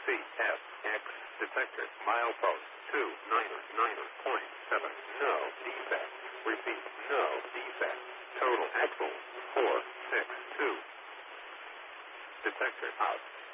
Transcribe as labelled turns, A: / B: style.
A: CFX detector. Milepost 299.7. No defect. Repeat, no defect. Total axle 462. Detector out.